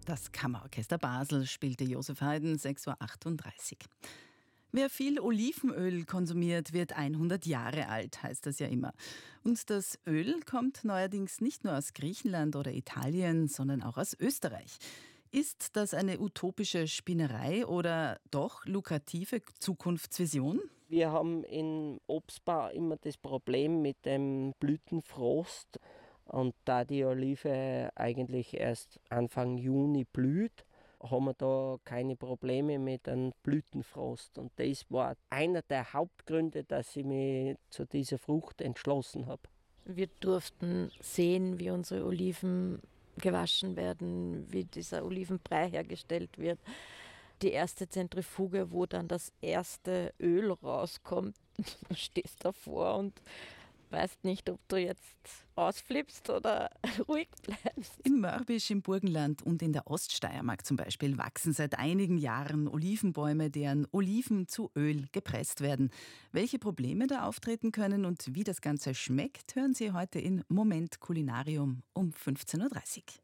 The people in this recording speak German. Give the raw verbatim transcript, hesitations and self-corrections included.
Das Kammerorchester Basel spielte Joseph Haydn, sechs Uhr achtunddreißig. Wer viel Olivenöl konsumiert, wird hundert Jahre alt, heißt das ja immer. Und das Öl kommt neuerdings nicht nur aus Griechenland oder Italien, sondern auch aus Österreich. Ist das eine utopische Spinnerei oder doch lukrative Zukunftsvision? Wir haben im Obstbau immer das Problem mit dem Blütenfrost. Und da die Olive eigentlich erst Anfang Juni blüht, haben wir da keine Probleme mit einem Blütenfrost. Und das war einer der Hauptgründe, dass ich mich zu dieser Frucht entschlossen habe. Wir durften sehen, wie unsere Oliven gewaschen werden, wie dieser Olivenbrei hergestellt wird. Die erste Zentrifuge, wo dann das erste Öl rauskommt, du stehst davor und weißt nicht, ob du jetzt ausflippst oder ruhig bleibst. In Mörbisch im Burgenland und in der Oststeiermark zum Beispiel wachsen seit einigen Jahren Olivenbäume, deren Oliven zu Öl gepresst werden. Welche Probleme da auftreten können und wie das Ganze schmeckt, hören Sie heute in Moment Kulinarium um fünfzehn Uhr dreißig.